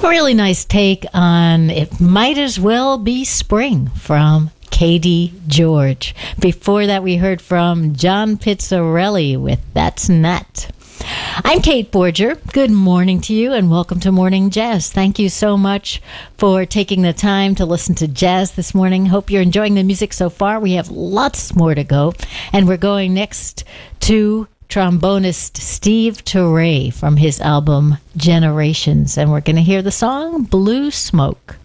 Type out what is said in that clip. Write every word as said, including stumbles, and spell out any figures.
Really nice take on It Might As Well Be Spring from Katie George. Before that, we heard from John Pizzarelli with That's Nut. I'm Kate Borger. Good morning to you and welcome to Morning Jazz. Thank you so much for taking the time to listen to jazz this morning. Hope you're enjoying the music so far. We have lots more to go. And we're going next to trombonist Steve Turre from his album Generations. And we're going to hear the song Blue Smoke.